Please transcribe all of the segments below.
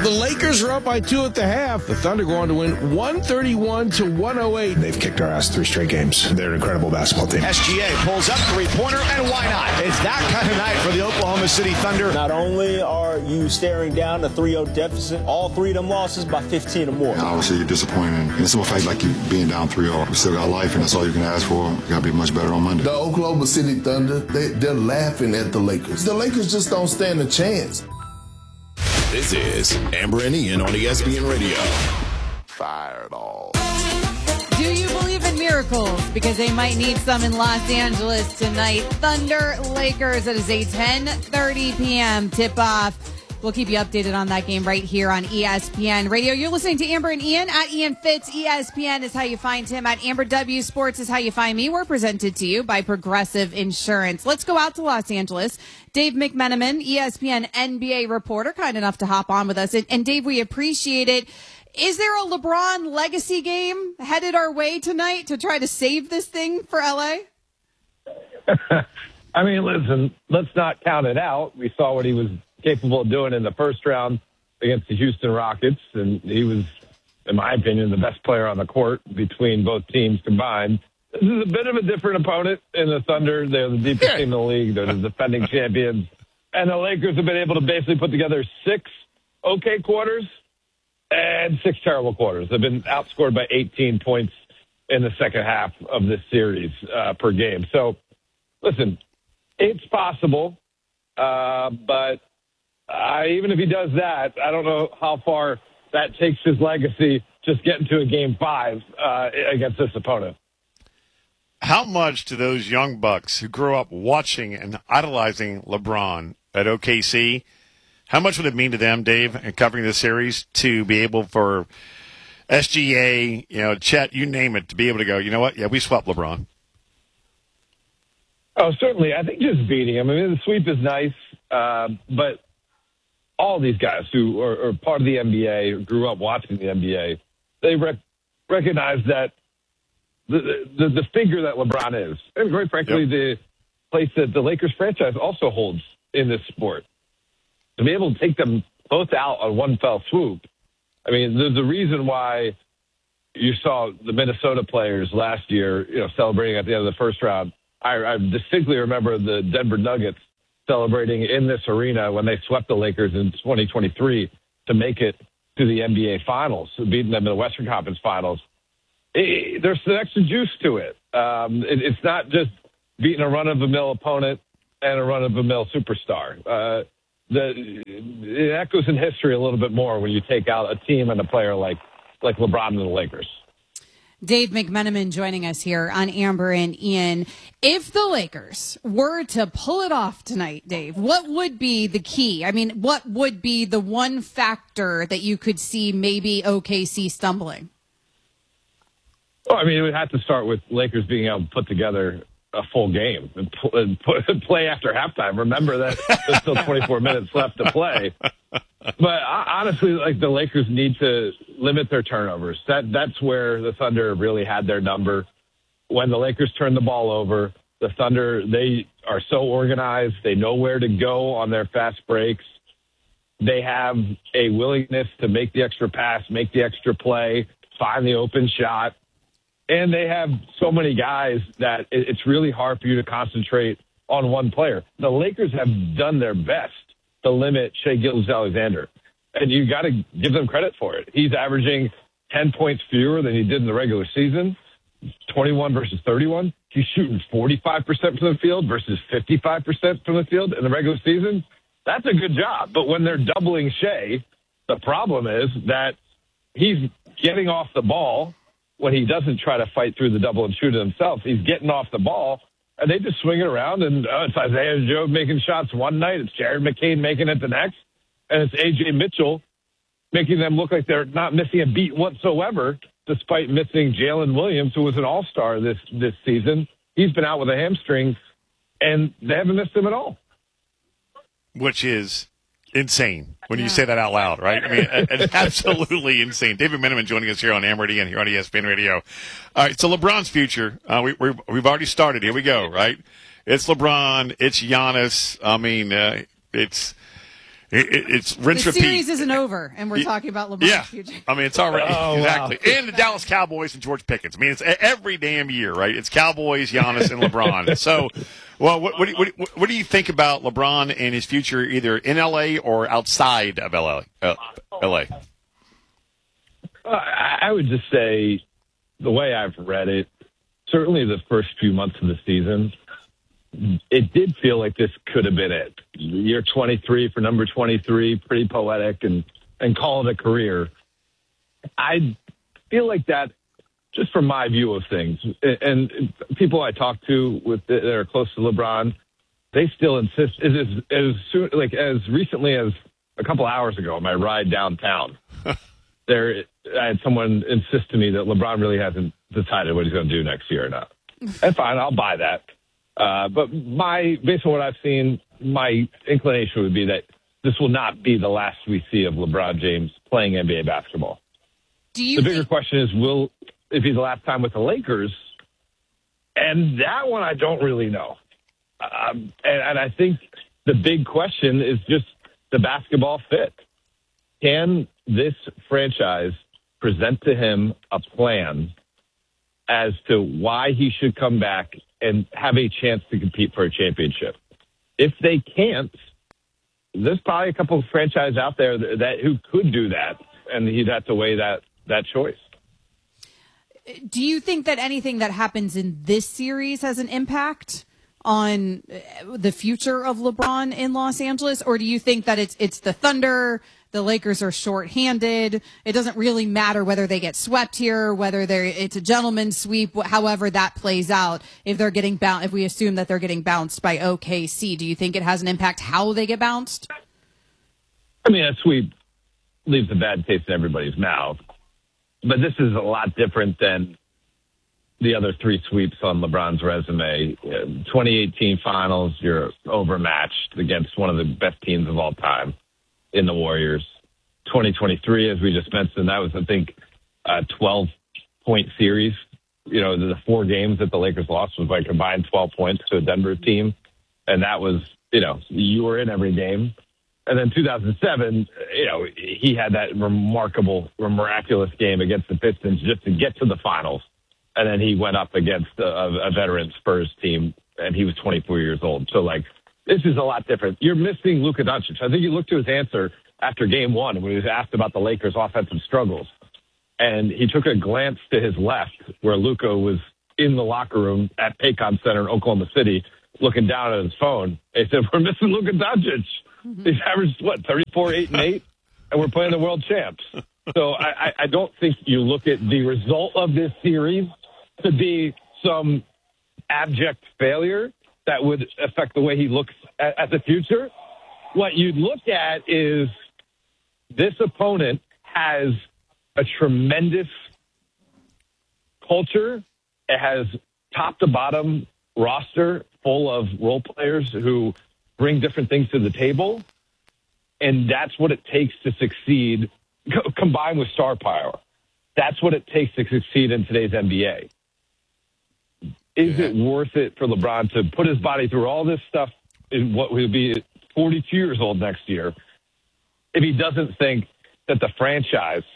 The Lakers are up by 2 at the half. The Thunder go on to win 131-108. They've kicked our ass 3 straight games. They're an incredible basketball team. SGA pulls up three-pointer, and why not? It's that kind of night for the Oklahoma City Thunder. Not only are you staring down a 3-0 deficit, all 3 of them losses by 15 or more. Obviously, you're disappointed. And it's a fight like you being down 3-0. We still got life, and that's all you can ask for. We got to be much better on Monday. The Oklahoma City Thunder, they're laughing at the Lakers. The Lakers just don't stand a chance. This is Amber and Ian on ESPN Radio. Fireball. Do you believe in miracles? Because they might need some in Los Angeles tonight. Thunder Lakers. It is a 10:30 p.m. tip-off. We'll keep you updated on that game right here on ESPN Radio. You're listening to Amber and Ian at Ian Fitz. ESPN is how you find him. At Amber W Sports is how you find me. We're presented to you by Progressive Insurance. Let's go out to Los Angeles. Dave McMenamin, ESPN NBA reporter, kind enough to hop on with us. And Dave, we appreciate it. Is there a LeBron legacy game headed our way tonight to try to save this thing for LA? I mean, listen, let's not count it out. We saw what he was capable of doing in the first round against the Houston Rockets, and he was, in my opinion, the best player on the court between both teams combined. This is a bit of a different opponent in the Thunder. They're the deepest team in the league. They're the defending champions. And the Lakers have been able to basically put together 6 okay quarters and 6 terrible quarters. They've been outscored by 18 points in the second half of this series per game. So, listen, it's possible, but even if he does that, I don't know how far that takes his legacy just getting to a Game 5 against this opponent. How much do those young bucks who grew up watching and idolizing LeBron at OKC, how much would it mean to them, Dave, in covering this series, to be able for SGA, Chet, you name it, to be able to go, you know what, yeah, we swept LeBron? Oh, certainly. I think just beating him. I mean, the sweep is nice, but all these guys who are part of the NBA, who grew up watching the NBA, they recognize that the figure that LeBron is, and quite frankly, the place that the Lakers franchise also holds in this sport. To be able to take them both out on one fell swoop. I mean, the reason why you saw the Minnesota players last year, celebrating at the end of the first round, I distinctly remember the Denver Nuggets celebrating in this arena when they swept the Lakers in 2023 to make it to the NBA Finals, beating them in the Western Conference Finals. There's some extra juice to it. It's not just beating a run-of-the-mill opponent and a run-of-the-mill superstar. It echoes in history a little bit more when you take out a team and a player like LeBron and the Lakers. Dave McMenamin joining us here on Amber and Ian. If the Lakers were to pull it off tonight, Dave, what would be the key? I mean, what would be the one factor that you could see maybe OKC stumbling? Well, I mean, it would have to start with Lakers being able to put together a full game and play after halftime. Remember that there's still 24 minutes left to play. But honestly, the Lakers need to limit their turnovers. That's where the Thunder really had their number. When the Lakers turn the ball over, the Thunder, they are so organized. They know where to go on their fast breaks. They have a willingness to make the extra pass, make the extra play, find the open shot. And they have so many guys that it's really hard for you to concentrate on one player. The Lakers have done their best to limit Shai Gilgeous-Alexander, and you got to give them credit for it. He's averaging 10 points fewer than he did in the regular season, 21 versus 31. He's shooting 45% from the field versus 55% from the field in the regular season. That's a good job. But when they're doubling Shai, the problem is that he's getting off the ball. When he doesn't try to fight through the double and shoot it himself, he's getting off the ball, and they just swing it around, and it's Isaiah Joe making shots one night, it's Jared McCain making it the next, and it's A.J. Mitchell making them look like they're not missing a beat whatsoever, despite missing Jalen Williams, who was an all-star this season. He's been out with a hamstring, and they haven't missed him at all. Which is insane when you say that out loud, right? I mean, it's absolutely insane. David McMenamin joining us here on Amber and here on ESPN Radio. All right, so LeBron's future, we've already started. Here we go, right? It's LeBron. It's Giannis. I mean, it's It's rinse, the repeat. The series isn't over, and we're talking about LeBron's future. I mean, it's already exactly. Wow. And the Dallas Cowboys and George Pickens. I mean, it's every damn year, right? It's Cowboys, Giannis, and LeBron. So, well, what do you think about LeBron and his future, either in LA or outside of LA? I would just say, the way I've read it, certainly the first few months of the season, it did feel like this could have been it. Year 23 for number 23, pretty poetic, and call it a career. I feel like that, just from my view of things, and people I talk to that are close to LeBron, they still insist. As recently as a couple hours ago, on my ride downtown, I had someone insist to me that LeBron really hasn't decided what he's going to do next year or not. And fine, I'll buy that. But based on what I've seen, my inclination would be that this will not be the last we see of LeBron James playing NBA basketball. The bigger question is, will it be the last time with the Lakers? And that one I don't really know. And I think the big question is just the basketball fit. Can this franchise present to him a plan as to why he should come back and have a chance to compete for a championship? If they can't, there's probably a couple of franchises out there that who could do that, and he'd have to weigh that choice. Do you think that anything that happens in this series has an impact on the future of LeBron in Los Angeles, or do you think that it's the Thunder? The Lakers are shorthanded. It doesn't really matter whether they get swept here, whether it's a gentleman's sweep, however that plays out. If they're getting if we assume that they're getting bounced by OKC, do you think it has an impact how they get bounced? I mean, a sweep leaves a bad taste in everybody's mouth, but this is a lot different than the other three sweeps on LeBron's resume. 2018 Finals, you're overmatched against one of the best teams of all time in the Warriors. 2023, as we just mentioned, that was, I think, a 12-point series. You know, the 4 games that the Lakers lost was by combined 12 points to a Denver team. And that was, you were in every game. And then 2007, he had that miraculous game against the Pistons just to get to the finals. And then he went up against a veteran Spurs team, and he was 24 years old. So, this is a lot different. You're missing Luka Doncic. I think you look to his answer after game 1 when he was asked about the Lakers' offensive struggles. And he took a glance to his left where Luka was in the locker room at Paycom Center in Oklahoma City looking down at his phone. He said, we're missing Luka Doncic. He's averaged, 34, 8, and 8, and we're playing the world champs. So I don't think you look at the result of this series to be some abject failure that would affect the way he looks at the future. What you'd look at is this opponent has a tremendous culture. It has top to bottom roster full of role players who bring different things to the table. And that's what it takes to succeed, combined with star power. That's what it takes to succeed in today's NBA. Is it worth it for LeBron to put his body through all this stuff in what will be 42 years old next year if he doesn't think that the franchise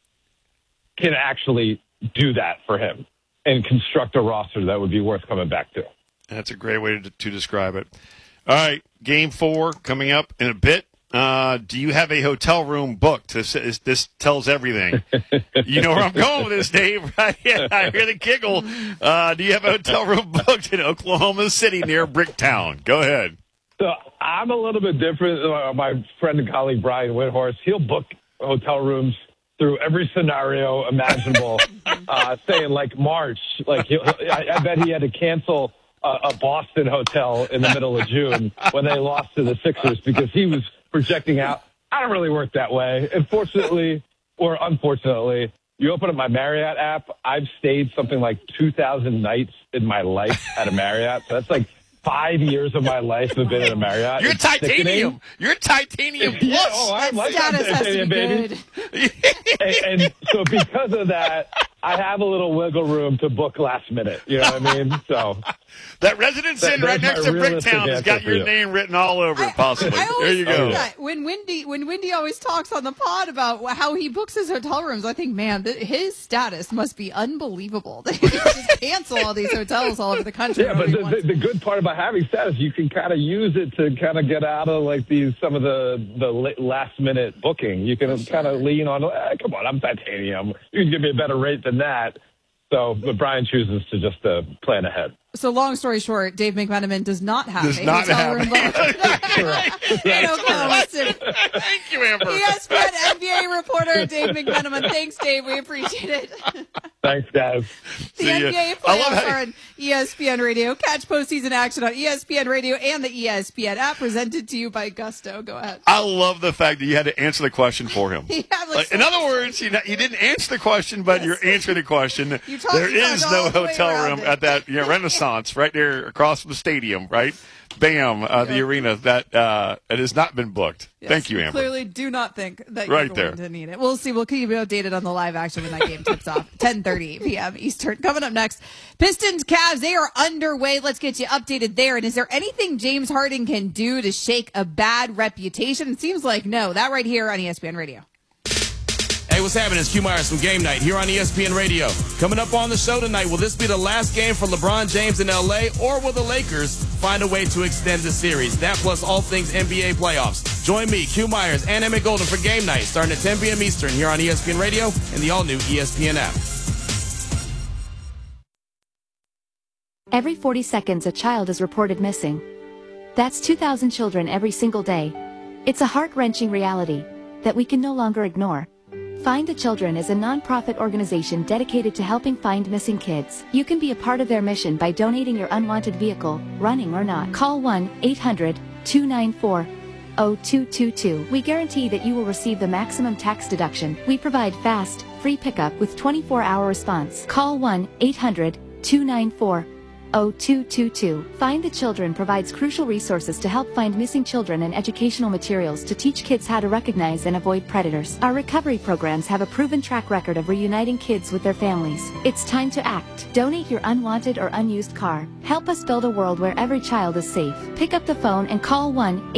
can actually do that for him and construct a roster that would be worth coming back to? That's a great way to describe it. All right, Game 4 coming up in a bit. Do you have a hotel room booked? This tells everything. You know where I'm going with this, Dave, right? I hear the giggle. Do you have a hotel room booked in Oklahoma City near Bricktown? Go ahead. So I'm a little bit different. My friend and colleague, Brian Windhorst, he'll book hotel rooms through every scenario imaginable, saying March. I bet he had to cancel a Boston hotel in the middle of June when they lost to the Sixers because he was projecting out. I don't really work that way. Unfortunately, or unfortunately, you open up my Marriott app, I've stayed something like 2,000 nights in my life at a Marriott. So that's 5 years of my life have been in a Marriott. You're titanium. You're titanium plus. Yeah, I'm status has to be baby. good. and so because of that, I have a little wiggle room to book last minute. You know what I mean? So that Residence Inn right next to Bricktown has got your name written all over it, possibly. There you go. When Wendy always talks on the pod about how he books his hotel rooms, I think, man, his status must be unbelievable. They just cancel all these hotels all over the country. Yeah, but the good part about having status, you can kind of use it to kind of get out of like some of the last minute booking. You can kind of lean on, come on, I'm Titanium. You can give me a better rate than that. So, but Brian chooses to just plan ahead. So, long story short, Dave McMenamin does not have a hotel room booked. Thank you, Amber. ESPN NBA reporter Dave McMenamin. Thanks, Dave. We appreciate it. Thanks, guys. The NBA playoffs are on ESPN Radio. Catch postseason action on ESPN Radio and the ESPN app, presented to you by Gusto. Go ahead. I love the fact that you had to answer the question for him. In other words, you didn't answer the question, but you're answering the question. There is no hotel room at that Renaissance right there across from the stadium, right? Bam, the arena that it has not been booked. Yes, Thank you, Amber. Clearly do not think that you're going to need it. We'll see. We'll keep you updated on the live action when that game tips off. 10:30 p.m. Eastern. Coming up next, Pistons, Cavs, they are underway. Let's get you updated there. And is there anything James Harden can do to shake a bad reputation? It seems like no. That right here on ESPN Radio. Hey, what's happening? It's Q Myers from Game Night here on ESPN Radio. Coming up on the show tonight, will this be the last game for LeBron James in L.A., or will the Lakers find a way to extend the series? That plus all things NBA playoffs. Join me, Q Myers, and Emmett Golden for Game Night, starting at 10 p.m. Eastern here on ESPN Radio and the all-new ESPN app. Every 40 seconds, a child is reported missing. That's 2,000 children every single day. It's a heart-wrenching reality that we can no longer ignore. Find the Children is a non-profit organization dedicated to helping find missing kids. You can be a part of their mission by donating your unwanted vehicle, running or not. Call 1-800-294-0222. We guarantee that you will receive the maximum tax deduction. We provide fast, free pickup with 24-hour response. Call 1-800-294-0222. Find the Children provides crucial resources to help find missing children and educational materials to teach kids how to recognize and avoid predators. Our recovery programs have a proven track record of reuniting kids with their families. It's time to act. Donate your unwanted or unused car. Help us build a world where every child is safe. Pick up the phone and call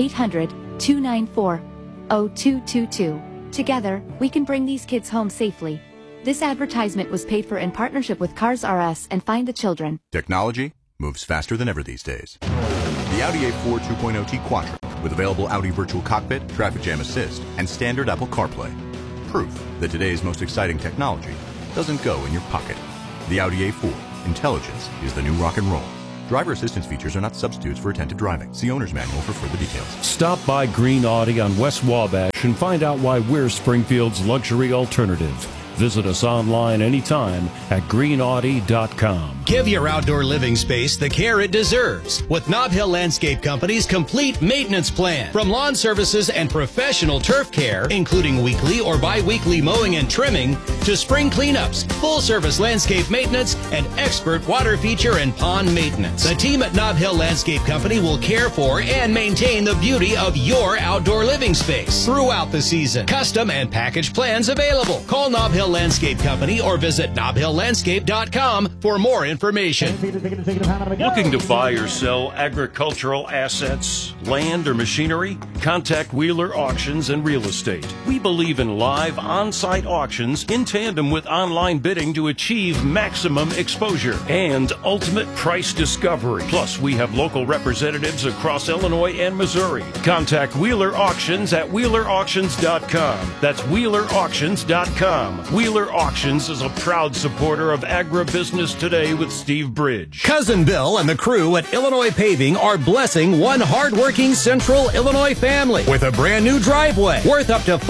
1-800-294-0222. Together, we can bring these kids home safely. This advertisement was paid for in partnership with Cars R Us and Find the Children. Technology moves faster than ever these days. The Audi A4 2.0T Quattro with available Audi Virtual Cockpit, Traffic Jam Assist, and standard Apple CarPlay. Proof that today's most exciting technology doesn't go in your pocket. The Audi A4. Intelligence is the new rock and roll. Driver assistance features are not substitutes for attentive driving. See owner's manual for further details. Stop by Green Audi on West Wabash and find out why we're Springfield's luxury alternative. Visit us online anytime at greenaudi.com. Give your outdoor living space the care it deserves with Nob Hill Landscape Company's complete maintenance plan. From lawn services and professional turf care, including weekly or bi-weekly mowing and trimming, to spring cleanups, full-service landscape maintenance, and expert water feature and pond maintenance. The team at Nob Hill Landscape Company will care for and maintain the beauty of your outdoor living space throughout the season. Custom and package plans available. Call Nob Hill Landscape Company or visit knobhilllandscape.com for more information. Looking to buy or sell agricultural assets, land, or machinery? Contact Wheeler Auctions and Real Estate. We believe in live on-site auctions in tandem with online bidding to achieve maximum exposure and ultimate price discovery. Plus, we have local representatives across Illinois and Missouri. Contact Wheeler Auctions at WheelerAuctions.com. That's WheelerAuctions.com. Wheeler Auctions is a proud supporter of Agribusiness Today with Steve Bridge. Cousin Bill and the crew at Illinois Paving are blessing one hardworking Central Illinois family with a brand new driveway worth up to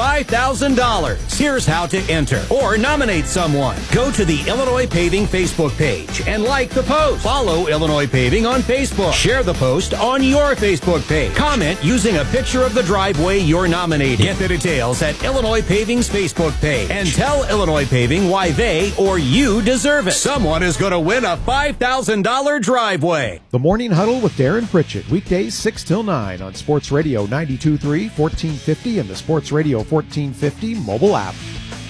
$5,000. Here's how to enter or nominate someone. Go to the Illinois Paving Facebook page and like the post. Follow Illinois Paving on Facebook. Share the post on your Facebook page. Comment using a picture of the driveway you're nominating. Get the details at Illinois Paving's Facebook page and tell Illinois Paving why they or you deserve it. Someone is going to win a $5,000 driveway. The Morning Huddle with Darren Pritchett, weekdays 6 till 9 on Sports Radio 92.3, 1450, and the Sports Radio 1450 mobile app.